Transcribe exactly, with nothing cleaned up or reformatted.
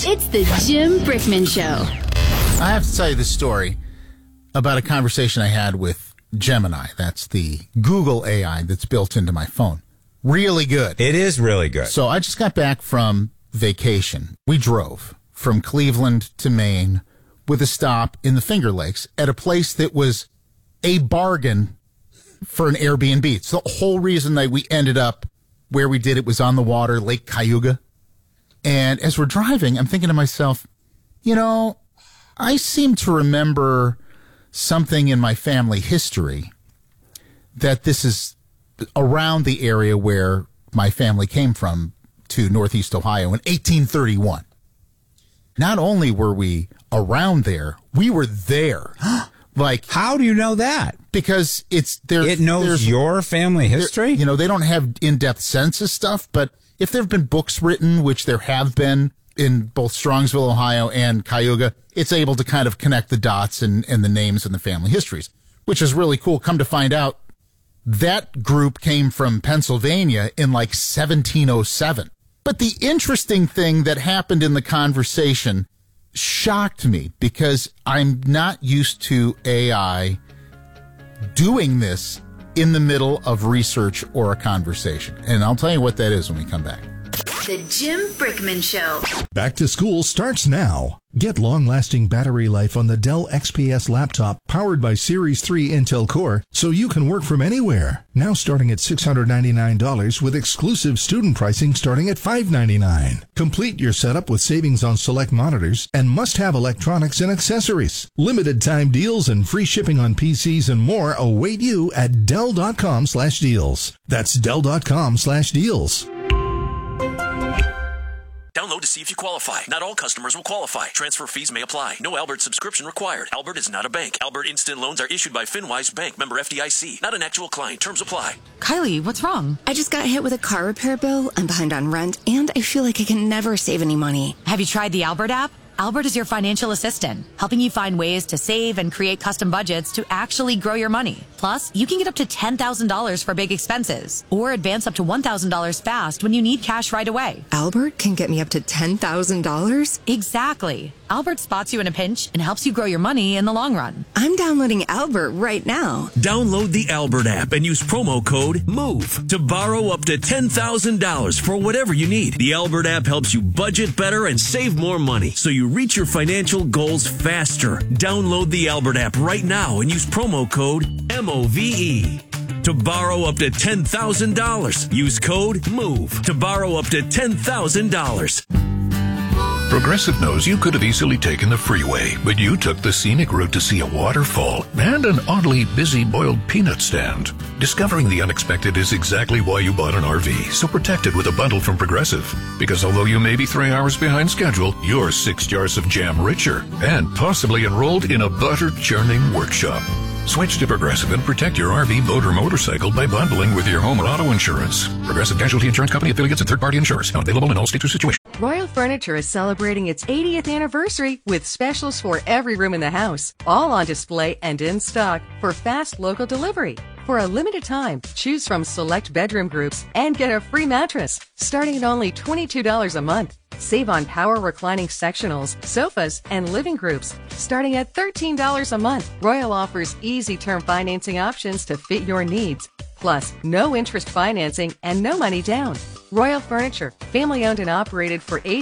It's the Jim Brickman Show. I have to tell you this story about a conversation I had with Gemini. That's the Google A I that's built into my phone. Really good. It is really good. So I just got back from vacation. We drove from Cleveland to Maine with a stop in the Finger Lakes at a place that was a bargain for an Airbnb. It's the whole reason that we ended up where we did. It was on the water, Lake Cayuga. And as we're driving, I'm thinking to myself, you know, I seem to remember something in my family history that this is around the area where my family came from to Northeast Ohio in eighteen thirty-one. Not only were we around there, we were there. Like, how do you know that? Because it's there. It knows your family history? You know, they don't have in-depth census stuff, but if there have been books written, which there have been in both Strongsville, Ohio and Cayuga, it's able to kind of connect the dots and, and the names and the family histories, which is really cool. Come to find out, that group came from Pennsylvania in like seventeen oh seven. But the interesting thing that happened in the conversation shocked me because I'm not used to A I doing this in the middle of research or a conversation. And I'll tell you what that is when we come back. The Jim Brickman Show. Back to school starts now. Get long-lasting battery life on the Dell X P S laptop powered by Series three Intel Core so you can work from anywhere. Now starting at six hundred ninety-nine dollars with exclusive student pricing starting at five hundred ninety-nine dollars. Complete your setup with savings on select monitors and must-have electronics and accessories. Limited time deals and free shipping on P Cs and more await you at Dell.com slash deals. That's Dell.com slash deals. Download to see if you qualify. Not all customers will qualify. Transfer fees may apply. No Albert subscription required. Albert is not a bank. Albert Instant Loans are issued by FinWise Bank, member F D I C. Not an actual client. Terms apply. Kylie, what's wrong? I just got hit with a car repair bill. I'm behind on rent, and I feel like I can never save any money. Have you tried the Albert app? Albert is your financial assistant, helping you find ways to save and create custom budgets to actually grow your money. Plus, you can get up to ten thousand dollars for big expenses or advance up to one thousand dollars fast when you need cash right away. Albert can get me up to ten thousand dollars? Exactly. Albert spots you in a pinch and helps you grow your money in the long run. I'm downloading Albert right now. Download the Albert app and use promo code MOVE to borrow up to ten thousand dollars for whatever you need. The Albert app helps you budget better and save more money so you reach your financial goals faster. Download the Albert app right now and use promo code M O V E to borrow up to ten thousand dollars. Use code MOVE to borrow up to ten thousand dollars. Progressive knows you could have easily taken the freeway, but you took the scenic route to see a waterfall and an oddly busy boiled peanut stand. Discovering the unexpected is exactly why you bought an R V, so protect it with a bundle from Progressive. Because although you may be three hours behind schedule, you're six jars of jam richer and possibly enrolled in a butter churning workshop. Switch to Progressive and protect your R V, boat, or motorcycle by bundling with your home and auto insurance. Progressive Casualty Insurance Company, affiliates, and third-party insurers. Not available in all states or situations. Royal Furniture is celebrating its eightieth anniversary with specials for every room in the house, all on display and in stock for fast local delivery. For a limited time, choose from select bedroom groups and get a free mattress starting at only twenty-two dollars a month. Save on power reclining sectionals, sofas, and living groups starting at thirteen dollars a month. Royal offers easy term financing options to fit your needs. Plus, no interest financing and no money down. Royal Furniture, family owned and operated for eight